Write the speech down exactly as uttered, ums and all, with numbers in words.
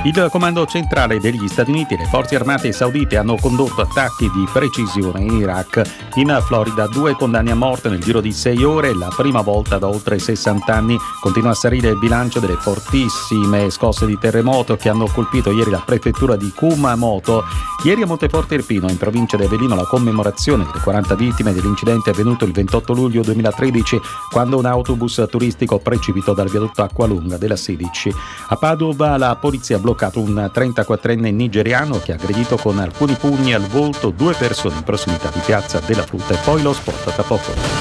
Il comando centrale degli Stati Uniti e le forze armate saudite hanno condotto attacchi di precisione in Iraq. In Florida due condanne a morte nel giro di sei ore, la prima volta da oltre sessanta anni. Continua a salire il bilancio delle fortissime scosse di terremoto che hanno colpito ieri la prefettura di Kumamoto. Ieri a Monteforte Irpino, in provincia di Avellino, la commemorazione delle quaranta vittime dell'incidente avvenuto il ventotto luglio duemilatredici, quando un autobus turistico precipitò dal viadotto Acqualunga della sedici. A Padova la polizia ha bloccato un trentaquattrenne nigeriano che ha aggredito con alcuni pugni al volto due persone in prossimità di Piazza della Frutta. E poi lo sport tra poco.